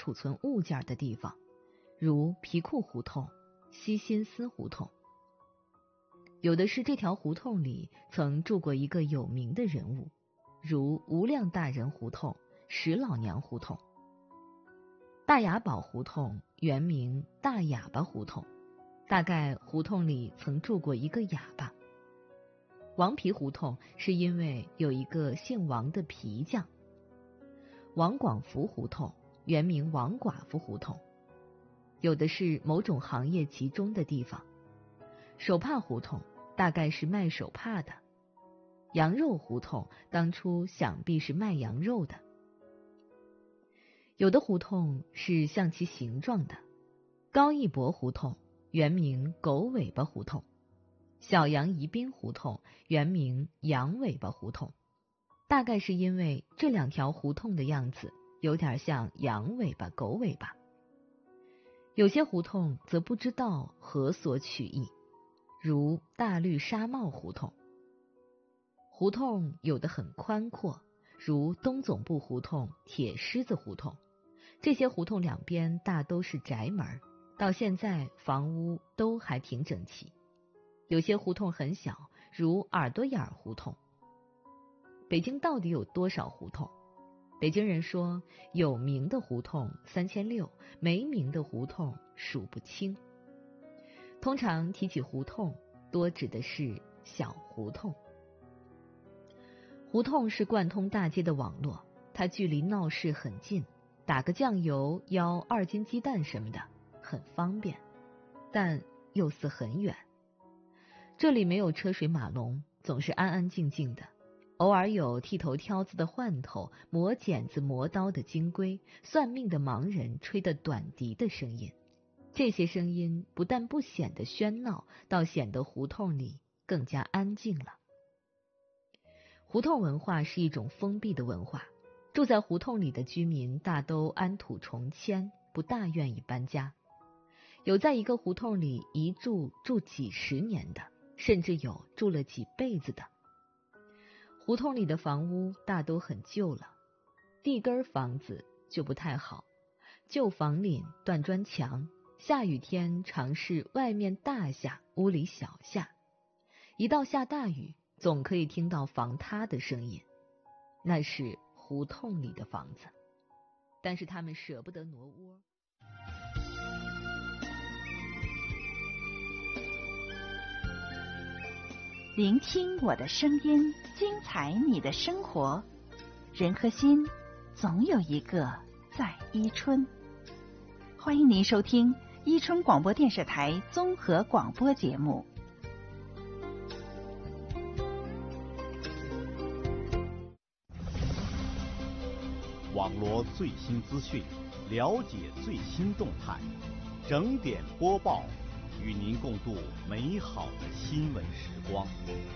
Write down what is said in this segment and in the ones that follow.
储存物件的地方，如皮库胡同、西辛斯胡同。有的是这条胡同里曾住过一个有名的人物，如无量大人胡同、石老娘胡同。大雅堡胡同原名大哑巴胡同，大概胡同里曾住过一个哑巴。王皮胡同是因为有一个姓王的皮匠。王广福胡同原名王寡妇胡同，有的是某种行业集中的地方。手帕胡同大概是卖手帕的。羊肉胡同当初想必是卖羊肉的。有的胡同是像其形状的。高义博胡同原名狗尾巴胡同，小杨宜宾胡同原名羊尾巴胡同，大概是因为这两条胡同的样子有点像羊尾巴、狗尾巴。有些胡同则不知道何所取意，如大绿纱帽胡同。胡同有的很宽阔，如东总部胡同、铁狮子胡同。这些胡同两边大都是宅门，到现在房屋都还挺整齐。有些胡同很小，如耳朵眼胡同。北京到底有多少胡同？北京人说，有名的胡同3600，没名的胡同数不清。通常提起胡同，多指的是小胡同。胡同是贯通大街的网络，它距离闹市很近，打个酱油要2斤鸡蛋什么的，很方便，但又似很远。这里没有车水马龙，总是安安静静的，偶尔有剃头挑子的换头、磨剪子磨刀的金龟、算命的盲人吹的短笛的声音。这些声音不但不显得喧闹，倒显得胡同里更加安静了。胡同文化是一种封闭的文化，住在胡同里的居民大都安土重迁，不大愿意搬家。有在一个胡同里一住几十年的，甚至有住了几辈子的。胡同里的房屋大都很旧了，地根房子就不太好，旧房顶断砖墙，下雨天常是外面大下，屋里小下。一到下大雨，总可以听到房塌的声音，那是胡同里的房子，但是他们舍不得挪窝。 聆听我的声音，精彩你的生活。人和心，总有一个在伊春。欢迎您收听伊春广播电视台综合广播节目。 网罗最新资讯，了解最新动态，整点播报，与您共度美好的新闻时光。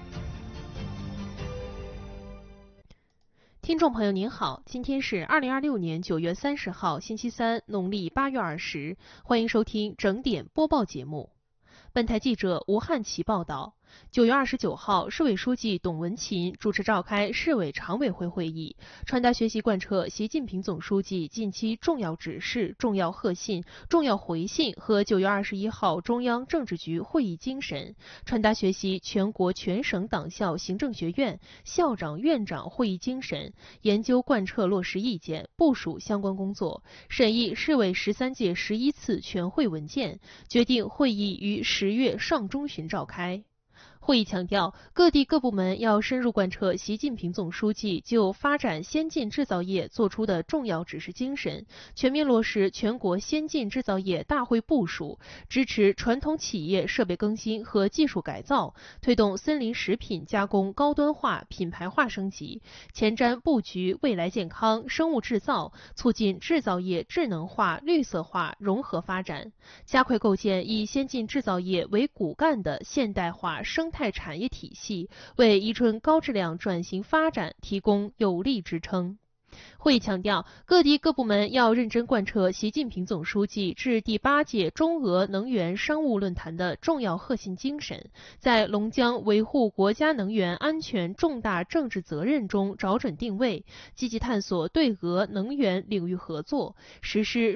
听众朋友您好，今天是2026年9月30号星期三，农历8月20，欢迎收听整点播报节目。本台记者吴汉奇报道，9月29号，市委书记董文勤主持召开市委常委会会议，传达学习贯彻习近平总书记近期重要指示、重要贺信、重要回信和9月21号中央政治局会议精神，传达学习全国全省党校行政学院校长院长会议精神，研究贯彻落实意见，部署相关工作，审议市委13届11次全会文件，决定会议于10月上中旬召开。会议强调，各地各部门要深入贯彻习近平总书记就发展先进制造业作出的重要指示精神，全面落实全国先进制造业大会部署，支持传统企业设备更新和技术改造，推动森林食品加工高端化、品牌化升级，前瞻布局未来健康、生物制造，促进制造业智能化、绿色化融合发展，加快构建以先进制造业为骨干的现代化生态产业体系，为伊春高质量转型发展提供有力支撑。会议强调，各地各部门要认真贯彻习近平总书记致第8届中俄能源商务论坛的重要贺信精神，在龙江维护国家能源安全重大政治责任中找准定位，积极探索对俄能源领域合作，实施